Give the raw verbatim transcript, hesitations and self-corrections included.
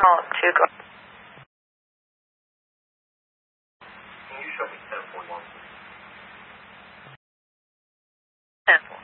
Signal to go. Can you show me ten forty-one? ten.